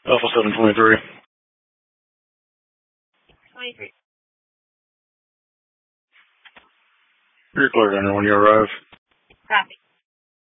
Alpha 723. 23. You're clear, Gunner, when you arrive. Copy.